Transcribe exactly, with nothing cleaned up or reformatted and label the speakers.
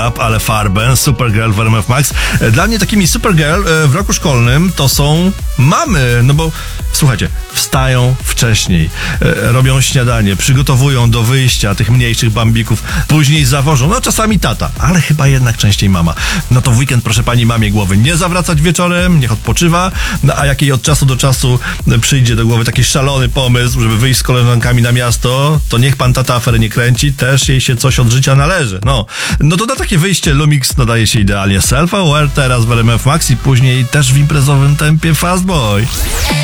Speaker 1: make-up, ale farbę, Supergirl w R M F Max. Dla mnie takimi Supergirl w roku szkolnym to są mamy, no bo słuchajcie, wstają wcześniej, robią śniadanie, przygotowują do wyjścia tych mniejszych bambików, później zawożą, no czasami tata, ale chyba jednak częściej mama. No to w weekend proszę pani mamie głowy nie zawracać wieczorem, niech odpoczywa, no a jak jej od czasu do czasu przyjdzie do głowy taki szalony pomysł, żeby wyjść z koleżankami na miasto, to niech pan tata afery nie kręci, też jej się coś od życia należy. No, no to na takie wyjście Lumix nadaje się idealnie. Self-Aware teraz w R M F Max i później też w imprezowym tempie Fast Boy.